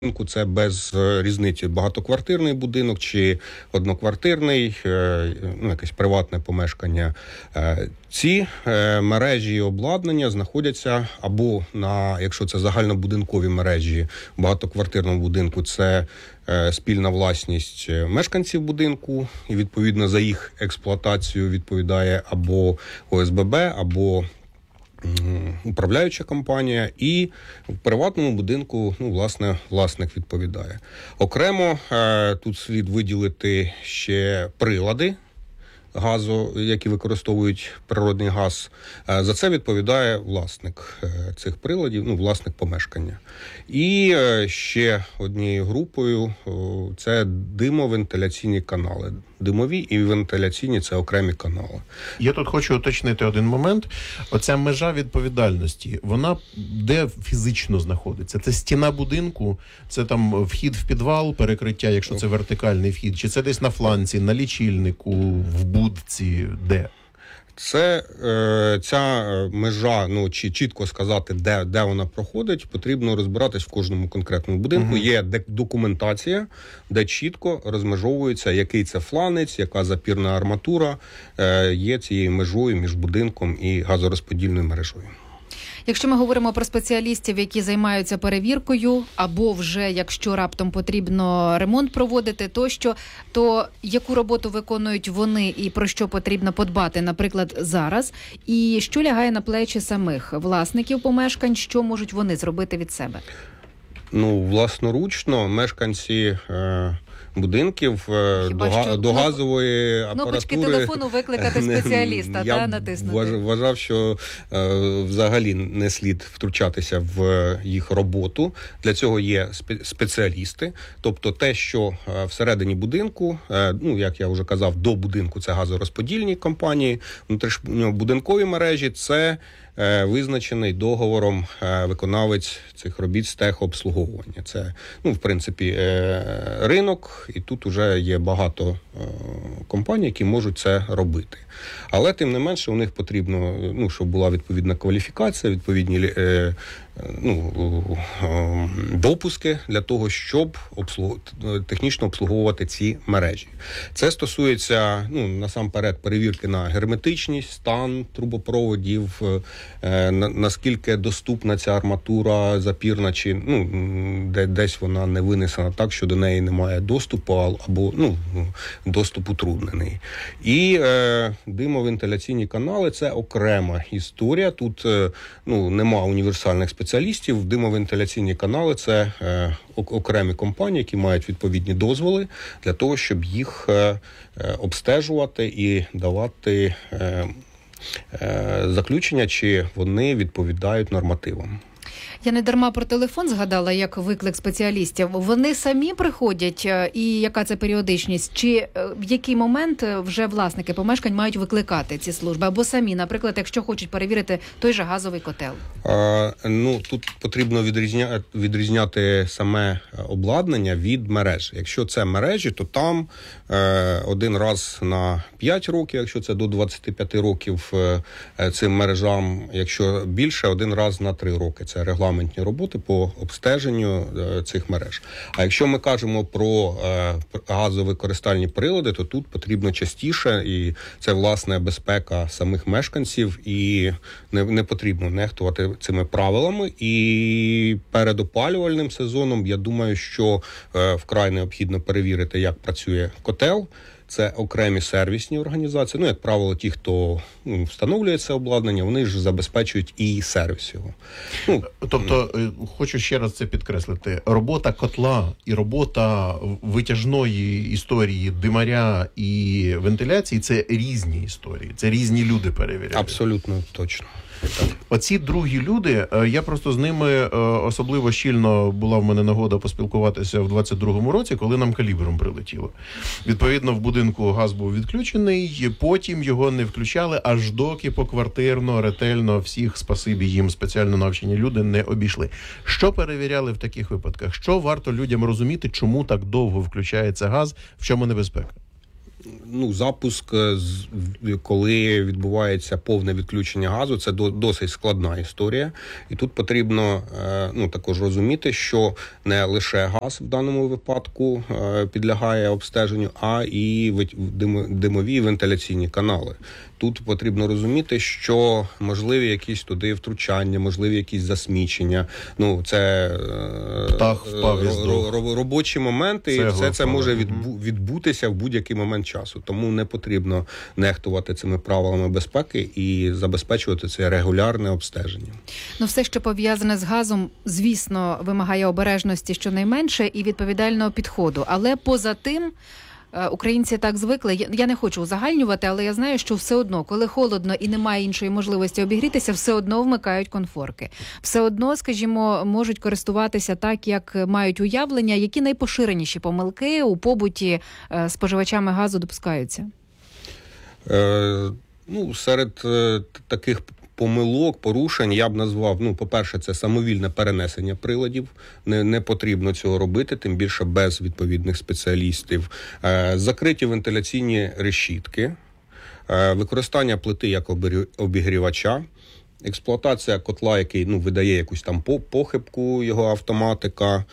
Це без різниці багатоквартирний будинок чи одноквартирний, якесь приватне помешкання. Ці мережі і обладнання знаходяться або якщо це загальнобудинкові мережі в багатоквартирному будинку, це спільна власність мешканців будинку, і відповідно за їх експлуатацію відповідає або ОСББ, або управляюча компанія, і в приватному будинку, власник відповідає. Окремо тут слід виділити ще прилади газу, які використовують природний газ. За це відповідає власник цих приладів, власник помешкання. І ще однією групою це димовентиляційні канали. Димові і вентиляційні – це окремі канали. Я тут хочу уточнити один момент. Оця межа відповідальності, вона де фізично знаходиться? Це стіна будинку, це там вхід в підвал, перекриття, якщо це вертикальний вхід, чи це десь на фланці, на лічильнику, в будці, де? Це ця межа, чи чітко сказати, де вона проходить, потрібно розбиратись в кожному конкретному будинку. Є документація, де чітко розмежовується, який це фланець, яка запірна арматура є цією межою між будинком і газорозподільною мережою. Якщо ми говоримо про спеціалістів, які займаються перевіркою, або вже, якщо раптом потрібно ремонт проводити, то яку роботу виконують вони і про що потрібно подбати, наприклад, зараз, і що лягає на плечі самих власників помешкань, що можуть вони зробити від себе? Власноручно мешканці будинків до газової апаратури... Кнопочки телефону викликати спеціаліста, натиснути. Я вважав, що взагалі не слід втручатися в їх роботу. Для цього є спеціалісти. Тобто те, що всередині будинку, як я вже казав, до будинку це газорозподільні компанії, внутрішньобудинкові мережі – це визначений договором виконавець цих робіт з техобслуговування. Це, в принципі, ринок, і тут вже є багато компаній, які можуть це робити. Але, тим не менше, у них потрібно, щоб була відповідна кваліфікація, відповідні допуски для того, щоб технічно обслуговувати ці мережі. Це стосується, насамперед, перевірки на герметичність, стан трубопроводів, наскільки доступна ця арматура запірна, чи десь вона не винесена так, що до неї немає доступу, або доступ утруднений. І димовентиляційні канали – це окрема історія. Тут нема універсальних спеціалістів. Димовентиляційні канали – це окремі компанії, які мають відповідні дозволи для того, щоб їх обстежувати і давати заключення, чи вони відповідають нормативам. Я не дарма про телефон згадала, як виклик спеціалістів. Вони самі приходять, і яка це періодичність? Чи в який момент вже власники помешкань мають викликати ці служби? Або самі, наприклад, якщо хочуть перевірити той же газовий котел? Тут потрібно відрізняти саме обладнання від мереж. Якщо це мережі, то там один раз на 5 років, якщо це до 25 років цим мережам, якщо більше, один раз на 3 роки. Це регламентні роботи по обстеженню цих мереж. А якщо ми кажемо про газовикористальні прилади, то тут потрібно частіше, і це, власне, безпека самих мешканців, і не потрібно нехтувати цими правилами. І перед опалювальним сезоном, я думаю, що вкрай необхідно перевірити, як працює котел. Це окремі сервісні організації. Як правило, ті, хто встановлює це обладнання, вони ж забезпечують і сервіс його. Тобто, хочу ще раз це підкреслити. Робота котла і робота витяжної історії, димаря і вентиляції – це різні історії. Це різні люди перевіряють. Абсолютно точно. Оці другі люди, я просто з ними особливо щільно була в мене нагода поспілкуватися в 22-му році, коли нам калібром прилетіло. Відповідно, в будинку газ був відключений, потім його не включали, аж доки поквартирно, ретельно всіх, спасибі їм, спеціально навчені люди не обійшли. Що перевіряли в таких випадках? Що варто людям розуміти, чому так довго включається газ, в чому небезпека? Запуск, коли відбувається повне відключення газу, це досить складна історія. І тут потрібно також розуміти, що не лише газ в даному випадку підлягає обстеженню, а і димові і вентиляційні канали. Тут потрібно розуміти, що можливі якісь туди втручання, можливі якісь засмічення. Це птах впав із дров. Робочі моменти, і все це може відбутися в будь-який момент часу. Тому не потрібно нехтувати цими правилами безпеки і забезпечувати це регулярне обстеження. Все, що пов'язане з газом, звісно, вимагає обережності щонайменше і відповідального підходу. Але поза тим, українці так звикли, я не хочу узагальнювати, але я знаю, що все одно, коли холодно і немає іншої можливості обігрітися, все одно вмикають конфорки. Все одно, скажімо, можуть користуватися так, як мають уявлення. Які найпоширеніші помилки у побуті споживачами газу допускаються? Серед таких помилок, порушень я б назвав, по-перше, це самовільне перенесення приладів. Не потрібно цього робити, тим більше без відповідних спеціалістів. Закриті вентиляційні решітки, використання плити як обігрівача, експлуатація котла, який видає якусь там похибку, його автоматика,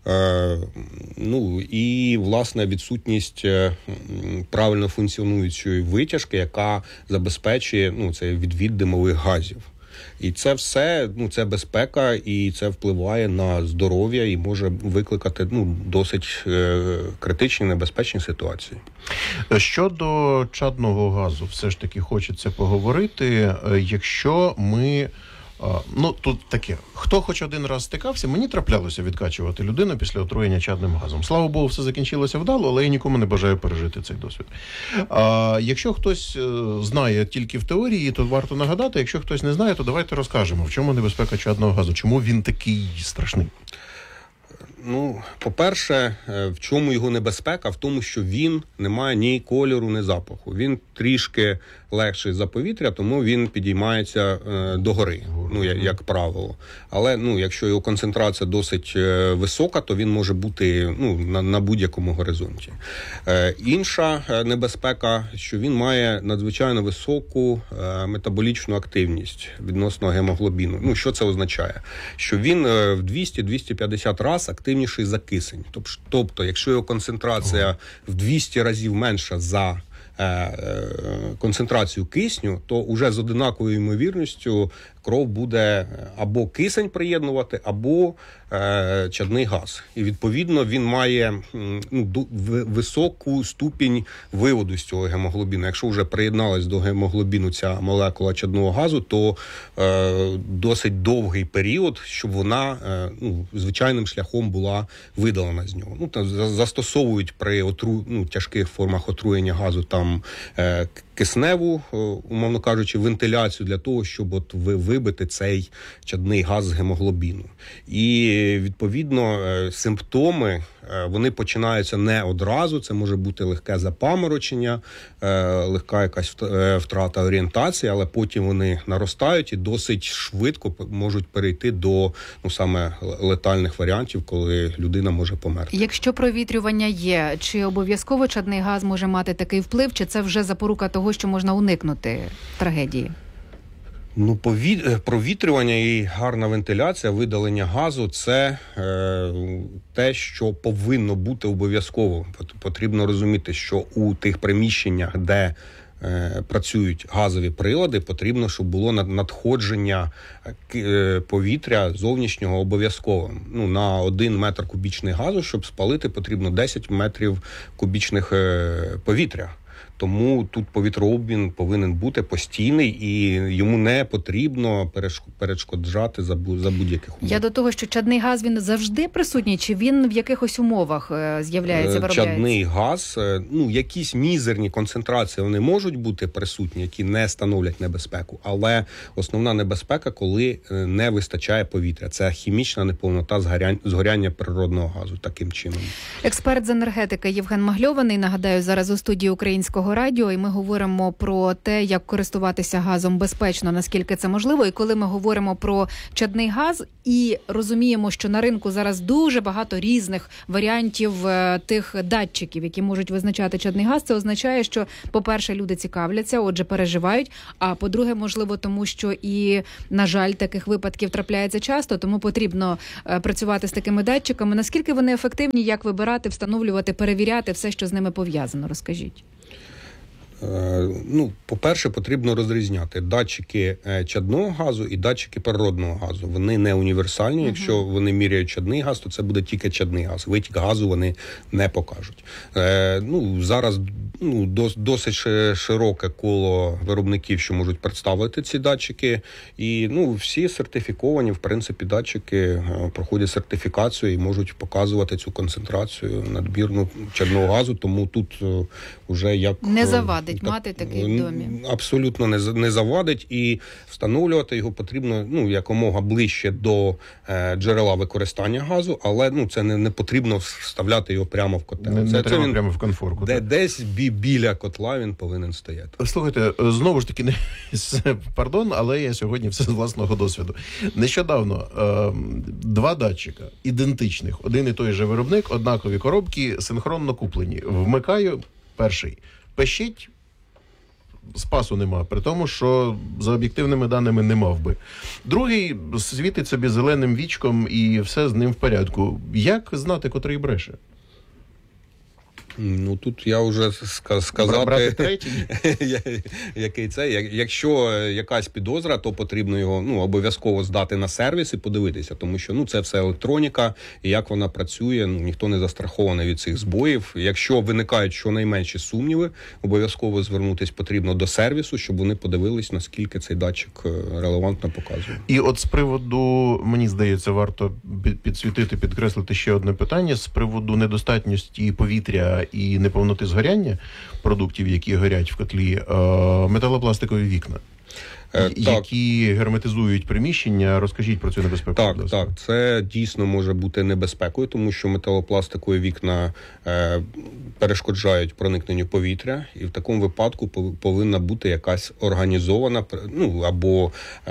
і, власне, відсутність правильно функціонуючої витяжки, яка забезпечує цей відвід димових газів. І це все, це безпека, і це впливає на здоров'я і може викликати досить критичні, небезпечні ситуації. Щодо чадного газу, все ж таки хочеться поговорити, якщо ми... тут таке, хто хоч один раз стикався, мені траплялося відкачувати людину після отруєння чадним газом. Слава Богу, все закінчилося вдало, але я нікому не бажаю пережити цей досвід. Якщо хтось знає тільки в теорії, то варто нагадати, якщо хтось не знає, то давайте розкажемо, в чому небезпека чадного газу, чому він такий страшний. По-перше, в чому його небезпека? В тому, що він не має ні кольору, ні запаху. Він трішки легший за повітря, тому він підіймається догори, як правило. Але, якщо його концентрація досить висока, то він може бути на будь-якому горизонті. Інша небезпека, що він має надзвичайно високу метаболічну активність відносно гемоглобіну. Що це означає? Що він в 200-250 разів активніший за кисень. Тобто, якщо його концентрація в 200 разів менша за концентрацію кисню, то уже з однаковою ймовірністю кров буде або кисень приєднувати, або чадний газ. І, відповідно, він має високу ступінь виводу з цього гемоглобіну. Якщо вже приєдналась до гемоглобіну ця молекула чадного газу, то досить довгий період, щоб вона звичайним шляхом була видалена з нього. Застосовують при тяжких формах отруєння газу там кисневу, умовно кажучи, вентиляцію для того, щоб вибити цей чадний газ з гемоглобіну. І, відповідно, симптоми, вони починаються не одразу, це може бути легке запаморочення, легка якась втрата орієнтації, але потім вони наростають і досить швидко можуть перейти до саме летальних варіантів, коли людина може померти. Якщо провітрювання є, чи обов'язково чадний газ може мати такий вплив, чи це вже запорука того, що можна уникнути трагедії? Провітрювання і гарна вентиляція, видалення газу – це те, що повинно бути обов'язково. Потрібно розуміти, що у тих приміщеннях, де працюють газові прилади, потрібно, щоб було надходження повітря зовнішнього обов'язково. На 1 метр кубічний газу, щоб спалити, потрібно 10 метрів кубічних повітря. Тому тут повітрообмін повинен бути постійний і йому не потрібно перешкоджати за будь-яких умов. Я до того, що чадний газ, він завжди присутній, чи він в якихось умовах з'являється, виробляється? Чадний газ, якісь мізерні концентрації вони можуть бути присутні, які не становлять небезпеку, але основна небезпека, коли не вистачає повітря. Це хімічна неповнота згоряння природного газу таким чином. Експерт з енергетики Євген Магльований, нагадаю, зараз у студії Українського Громадського радіо, і ми говоримо про те, як користуватися газом безпечно, наскільки це можливо. І коли ми говоримо про чадний газ і розуміємо, що на ринку зараз дуже багато різних варіантів тих датчиків, які можуть визначати чадний газ, це означає, що, по-перше, люди цікавляться, отже, переживають, а по-друге, можливо, тому що і, на жаль, таких випадків трапляється часто, тому потрібно працювати з такими датчиками. Наскільки вони ефективні, як вибирати, встановлювати, перевіряти все, що з ними пов'язано? Розкажіть. По-перше, потрібно розрізняти датчики чадного газу і датчики природного газу. Вони не універсальні. Якщо вони міряють чадний газ, то це буде тільки чадний газ. Витік газу вони не покажуть. Зараз досить широке коло виробників, що можуть представити ці датчики. І всі сертифіковані, в принципі, датчики проходять сертифікацію і можуть показувати цю концентрацію надмірну чадного газу. Тому тут вже як... Не завадить мати такий в домі. Абсолютно не завадить, і встановлювати його потрібно якомога ближче до джерела використання газу, але це не потрібно вставляти його прямо в котел. Не треба прямо в конфорку. Десь біля котла він повинен стояти. Слухайте, знову ж таки, пардон, але я сьогодні все з власного досвіду. Нещодавно два датчика ідентичних, один і той же виробник, однакові коробки, синхронно куплені. Вмикаю перший. Пищить, спасу нема, при тому, що за об'єктивними даними не мав би. Другий світить собі зеленим вічком і все з ним в порядку. Як знати, котрий бреше? Тут я вже сказати, який це. Якщо якась підозра, то потрібно його обов'язково здати на сервіс і подивитися, тому що це все електроніка, і як вона працює, ніхто не застрахований від цих збоїв. Якщо виникають щонайменші сумніви, обов'язково звернутися потрібно до сервісу, щоб вони подивились, наскільки цей датчик релевантно показує. І от з приводу, мені здається, варто підсвітити, підкреслити ще одне питання, з приводу недостатності повітря і неповноти згоряння продуктів, які горять в котлі, металопластикові вікна, які герметизують приміщення. Розкажіть про цю небезпеку. Так, це дійсно може бути небезпекою, тому що металопластикові вікна перешкоджають проникненню повітря, і в такому випадку повинна бути якась організована, або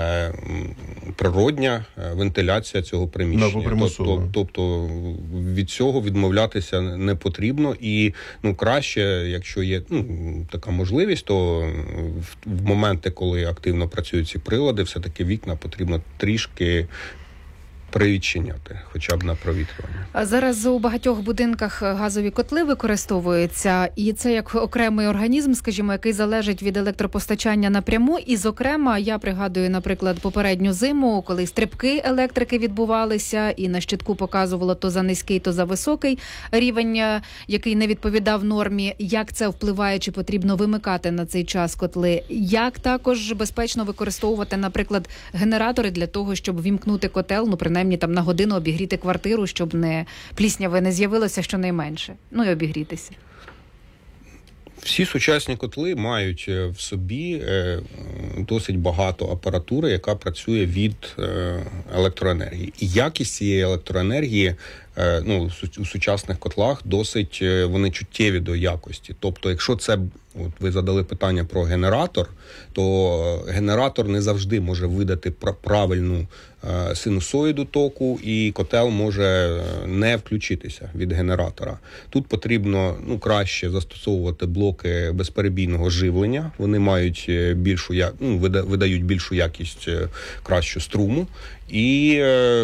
природня вентиляція цього приміщення. Тобто від цього відмовлятися не потрібно, і краще, якщо є така можливість, то в моменти, коли активно працюють ці прилади, все-таки вікна потрібно трішки привідчиняти, хоча б на провітрювання. А зараз у багатьох будинках газові котли використовуються, і це як окремий організм, скажімо, який залежить від електропостачання напряму. І, зокрема, я пригадую, наприклад, попередню зиму, коли стрибки електрики відбувалися, і на щитку показувало то за низький, то за високий рівень, який не відповідав нормі. Як це впливає, чи потрібно вимикати на цей час котли? Як також безпечно використовувати, наприклад, генератори для того, щоб вімкнути котел, принаймні там на годину обігріти квартиру, щоб плісняви не з'явилося щонайменше. І обігрітися. Всі сучасні котли мають в собі досить багато апаратури, яка працює від електроенергії. І якість цієї електроенергії у сучасних котлах досить вони чуттєві до якості. Тобто, якщо це, ви задали питання про генератор, то генератор не завжди може видати правильну синусоїду току, і котел може не включитися від генератора. Тут потрібно краще застосовувати блоки безперебійного живлення. Вони мають видають більшу якість, кращу струму. І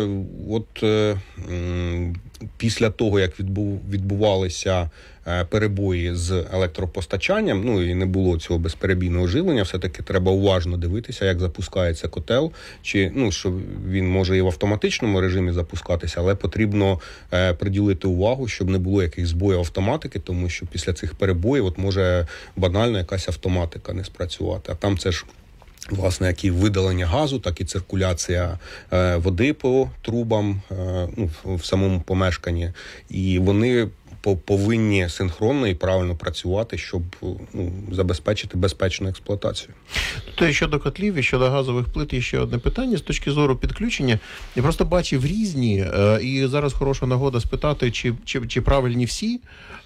після того, як відбувалися перебої з електропостачанням, і не було цього безперебійного живлення, все-таки треба уважно дивитися, як запускається котел, чи що він може і в автоматичному режимі запускатися, але потрібно приділити увагу, щоб не було якихось збоїв автоматики, тому що після цих перебоїв може банально якась автоматика не спрацювати. А там це ж власне, як і видалення газу, так і циркуляція води по трубам в самому помешканні. І вони повинні синхронно і правильно працювати, щоб забезпечити безпечну експлуатацію. Тут щодо котлів і щодо газових плит є ще одне питання з точки зору підключення. Я просто бачив різні, і зараз хороша нагода спитати, чи правильні всі.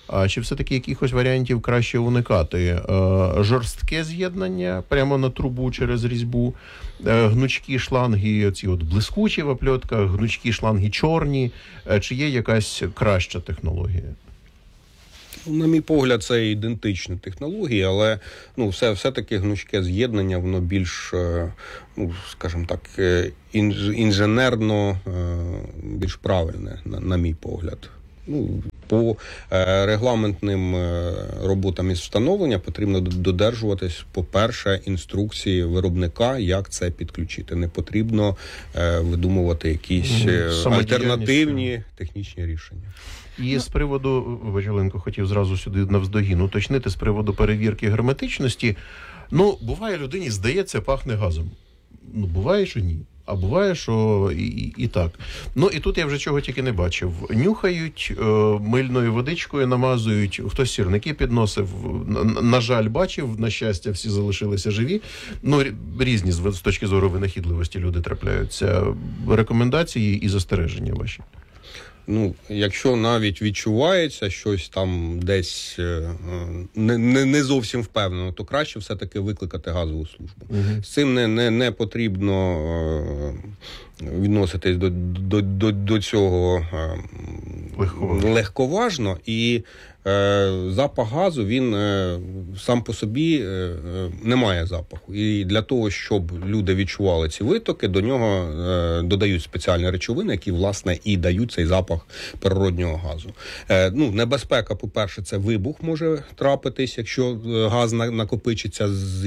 А чи все-таки якихось варіантів краще уникати? Жорстке з'єднання прямо на трубу через різьбу, гнучкі шланги, ці от блискучі в опльотках, гнучкі шланги чорні. Чи є якась краща технологія? На мій погляд, це ідентичні технології, але все-таки гнучке з'єднання, воно більш, скажімо так, інженерно більш правильне, на мій погляд. По регламентним роботам із встановлення потрібно додержуватись, по-перше, інструкції виробника, як це підключити. Не потрібно видумувати якісь альтернативні технічні рішення. І з приводу, Оленко, хотів зразу сюди навздогін уточнити, з приводу перевірки герметичності. Буває, людині здається, пахне газом. Буває, що ні. А буває, що і так. І тут я вже чого тільки не бачив. Нюхають, мильною водичкою намазують, хтось сірники підносив. На жаль, бачив, на щастя, всі залишилися живі. Різні з точки зору винахідливості люди трапляються. Рекомендації і застереження ваші. Якщо навіть відчувається щось там десь не зовсім впевнено, то краще все-таки викликати газову службу. З цим не потрібно відноситись до цього легковажно. І запах газу, він сам по собі не має запаху. І для того, щоб люди відчували ці витоки, до нього додають спеціальні речовини, які, власне, і дають цей запах природнього газу. Небезпека, по-перше, це вибух може трапитись, якщо газ накопичиться з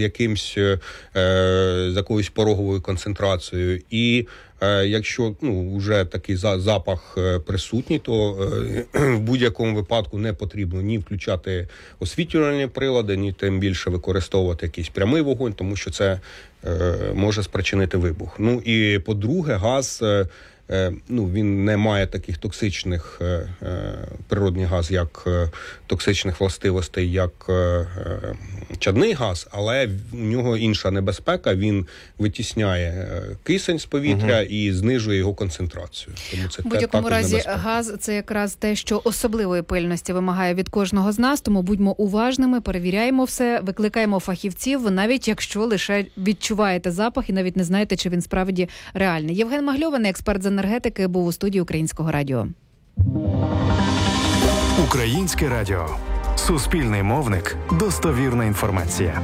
якоюсь пороговою концентрацією. І якщо вже такий запах присутній, то в будь-якому випадку не потрібно ні включати освітлювальні прилади, ні тим більше використовувати якийсь прямий вогонь, тому що це може спричинити вибух. І по-друге, газ, він не має таких токсичних, природний газ, як токсичних властивостей, як чадний газ, але в нього інша небезпека, він витісняє кисень з повітря і знижує його концентрацію. Тому це в будь-якому разі небезпека. Газ – це якраз те, що особливої пильності вимагає від кожного з нас, тому будьмо уважними, перевіряємо все, викликаємо фахівців, навіть якщо лише відчуваєте запах і навіть не знаєте, чи він справді реальний. Євген Магльований, експерт з енергетики, був у студії Українського радіо. Українське радіо. Суспільний мовник. Достовірна інформація.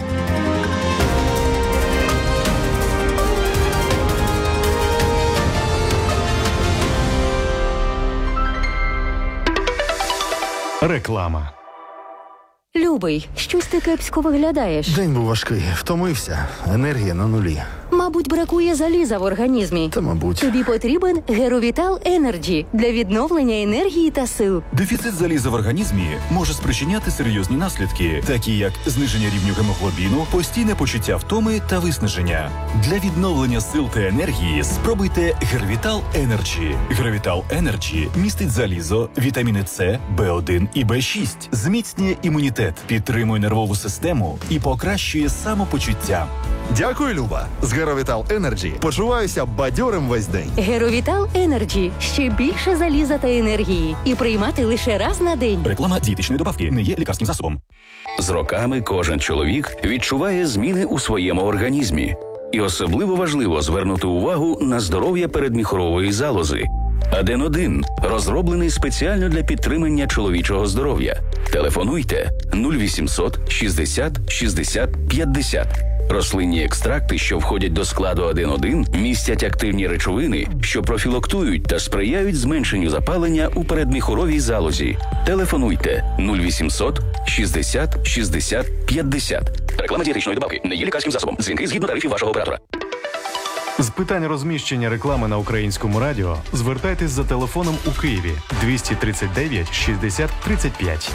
Реклама. Любий, щось ти кепсько виглядаєш. День був важкий, втомився, енергія на нулі. Мабуть, бракує заліза в організмі. Та, мабуть. Тобі потрібен Геровітал Енерджі для відновлення енергії та сил. Дефіцит заліза в організмі може спричиняти серйозні наслідки, такі як зниження рівню гемоглобіну, постійне почуття втоми та виснаження. Для відновлення сил та енергії спробуйте Геровітал Енерджі. Геровітал Енерджі містить залізо, вітаміни С, В1 і В6, зміцнює імунітет, підтримує нервову систему і покращує самопочуття. Дякую, Люба. З Геровітал Енерджі почуваюся бадьорим весь день. Геровітал Енерджі. Ще більше заліза та енергії. І приймати лише раз на день. Реклама дієтичної добавки не є лікарським засобом. З роками кожен чоловік відчуває зміни у своєму організмі. І особливо важливо звернути увагу на здоров'я передміхорової залози. Аден-1 розроблений спеціально для підтримання чоловічого здоров'я. Телефонуйте 0800 60 60 50. Рослинні екстракти, що входять до складу Аден-1, містять активні речовини, що профілактують та сприяють зменшенню запалення у передміхоровій залозі. Телефонуйте 0800 60 60 50. Реклама дієтичної добавки не є лікарським засобом. Дзвінки згідно тарифів вашого оператора. З питань розміщення реклами на Українському радіо звертайтесь за телефоном у Києві 239 60 35.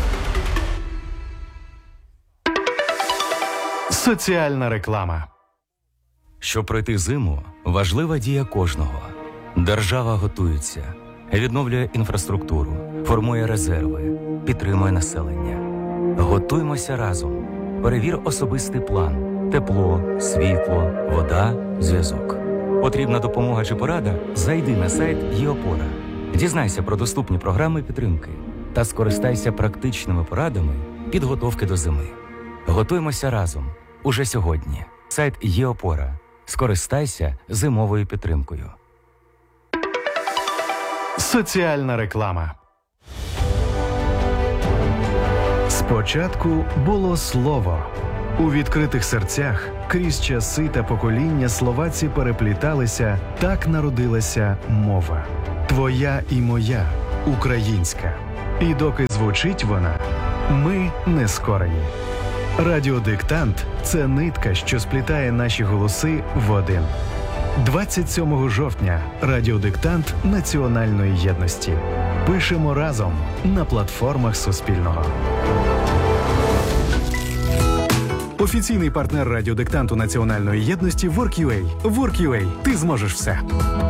Соціальна реклама. Щоб пройти зиму, важлива дія кожного. Держава готується, відновлює інфраструктуру, формує резерви, підтримує населення. Готуймося разом. Перевір особистий план. Тепло, світло, вода, зв'язок. Потрібна допомога чи порада? Зайди на сайт «ЄОпора». Дізнайся про доступні програми підтримки. та скористайся практичними порадами підготовки до зими. Готуємося разом уже сьогодні. Сайт ЄОпора. Скористайся зимовою підтримкою. Соціальна реклама. Спочатку було слово. У відкритих серцях крізь часи та покоління словаці перепліталися, так народилася мова. Твоя і моя, українська. І доки звучить вона, ми не скорені. Радіодиктант – це нитка, що сплітає наші голоси в один. 27 жовтня радіодиктант національної єдності. Пишемо разом на платформах Суспільного. Офіційний партнер радіодиктанту національної єдності Work.ua. Work.ua. Ти зможеш все.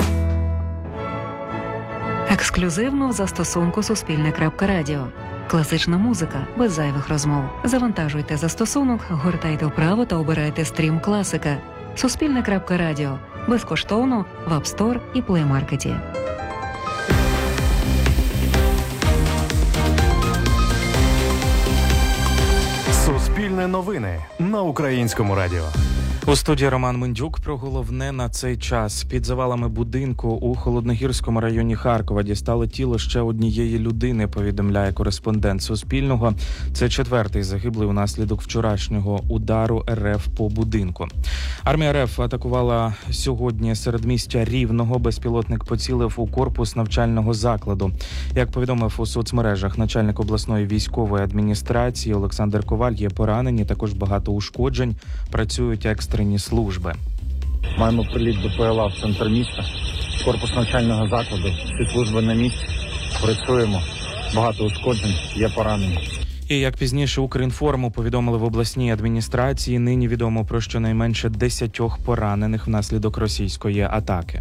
Ексклюзивно в застосунку Суспільне.Радіо. Класична музика без зайвих розмов. Завантажуйте застосунок, гортайте вправо та обирайте стрім класика. Суспільне.Радіо. Безкоштовно в App Store і Play Market. Суспільне новини на Українському радіо. У студії Роман Мендюк про головне на цей час. Під завалами будинку у Холодногірському районі Харкова дістали тіло ще однієї людини, повідомляє кореспондент Суспільного. Це 4-й загиблий унаслідок вчорашнього удару РФ по будинку. Армія РФ атакувала сьогодні середмістя Рівного. Безпілотник поцілив у корпус навчального закладу. Як повідомив у соцмережах начальник обласної військової адміністрації Олександр Коваль, є поранені, також багато ушкоджень. Працюють екстрені служби. Маємо приліт БПЛА в центр міста, корпус навчального закладу, всі служби на місці, працюємо, багато ушкоджень, є поранені. І як пізніше Укрінформу повідомили в обласній адміністрації, нині відомо про щонайменше 10 поранених внаслідок російської атаки.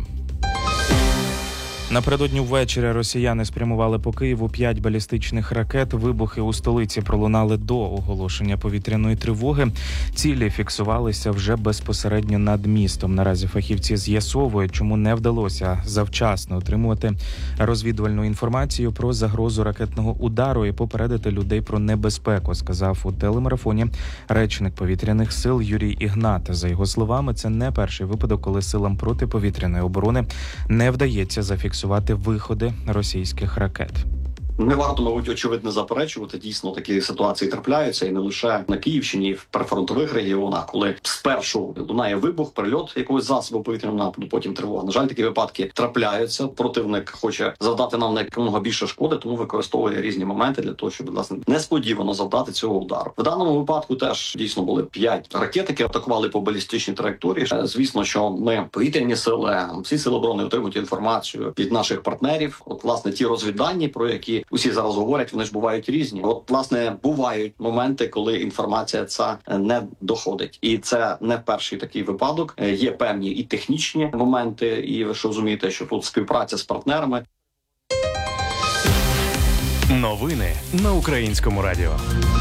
Напередодні ввечері росіяни спрямували по Києву 5 балістичних ракет. Вибухи у столиці пролунали до оголошення повітряної тривоги. Цілі фіксувалися вже безпосередньо над містом. Наразі фахівці з'ясовують, чому не вдалося завчасно отримувати розвідувальну інформацію про загрозу ракетного удару і попередити людей про небезпеку, сказав у телемарафоні речник повітряних сил Юрій Ігнат. За його словами, це не перший випадок, коли силам протиповітряної оборони не вдається зафіксувати виходи російських ракет. Не варто, мабуть, очевидно заперечувати. Дійсно, такі ситуації трапляються і не лише на Київщині, і в прифронтових регіонах, коли спершу лунає вибух, прильот якогось засобу повітряного нападу, потім тривога. На жаль, такі випадки трапляються. Противник хоче завдати нам якомога більше шкоди, тому використовує різні моменти для того, щоб, власне, несподівано завдати цього удару. В даному випадку теж дійсно були 5 ракет, які атакували по балістичній траєкторії. Звісно, що ми, повітряні сили, всі сили оборони отримують інформацію від наших партнерів. От, власне, ті розвіддані, про які усі зараз говорять, вони ж бувають різні. От, власне, бувають моменти, коли інформація ця не доходить. І це не перший такий випадок. Є певні і технічні моменти, і ви ж розумієте, що тут співпраця з партнерами. Новини на Українському радіо.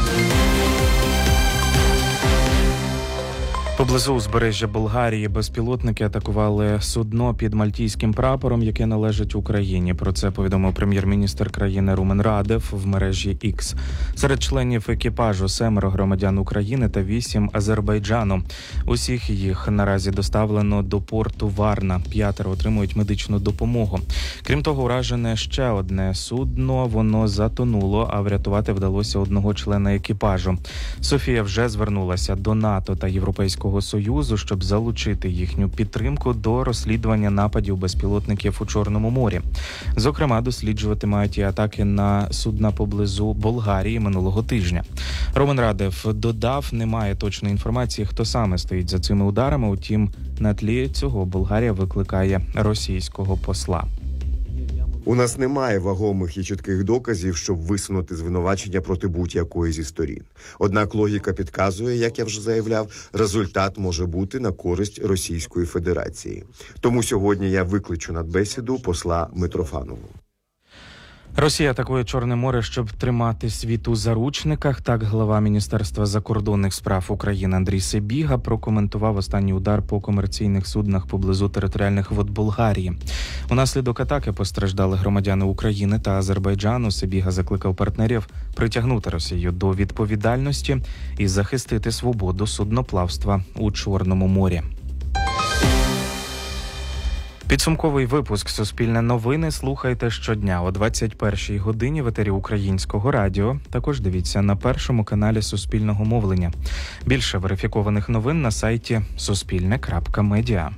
Поблизу узбережжя Болгарії безпілотники атакували судно під мальтійським прапором, яке належить Україні. Про це повідомив прем'єр-міністр країни Румен Радев в мережі X. Серед членів екіпажу 7 громадян України та 8 Азербайджану. Усіх їх наразі доставлено до порту Варна. 5 отримують медичну допомогу. Крім того, уражене ще одне судно. Воно затонуло, а врятувати вдалося одного члена екіпажу. Софія вже звернулася до НАТО та Європейського Союзу, щоб залучити їхню підтримку до розслідування нападів безпілотників у Чорному морі. Зокрема, досліджувати мають і атаки на судна поблизу Болгарії минулого тижня. Румен Радев додав, немає точної інформації, хто саме стоїть за цими ударами. Утім, на тлі цього Болгарія викликає російського посла. У нас немає вагомих і чітких доказів, щоб висунути звинувачення проти будь-якої зі сторін. Однак логіка підказує, як я вже заявляв, результат може бути на користь Російської Федерації. Тому сьогодні я викличу на бесіду посла Митрофанову. Росія атакує Чорне море, щоб тримати світ у заручниках. Так глава Міністерства закордонних справ України Андрій Сибіга прокоментував останній удар по комерційних суднах поблизу територіальних вод Болгарії. Унаслідок атаки постраждали громадяни України та Азербайджану. Сибіга закликав партнерів притягнути Росію до відповідальності і захистити свободу судноплавства у Чорному морі. Підсумковий випуск «Суспільне новини» слухайте щодня о 21-й годині в етері Українського радіо. Також дивіться на першому каналі Суспільного мовлення. Більше верифікованих новин на сайті suspilne.media.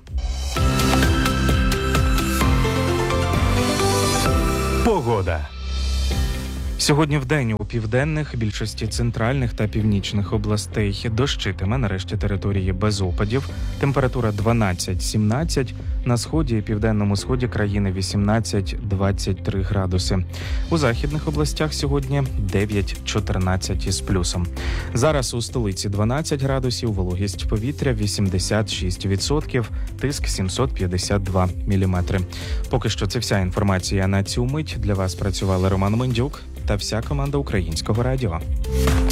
Погода. Сьогодні вдень у південних, більшості центральних та північних областей дощитиме, на решті території без опадів. Температура 12-17, на сході і південному сході країни 18-23 градуси. У західних областях сьогодні 9-14 із плюсом. Зараз у столиці 12 градусів, вологість повітря 86%, тиск 752 міліметри. Поки що це вся інформація на цю мить. Для вас працювали Роман Мендюк та вся команда Українського радіо.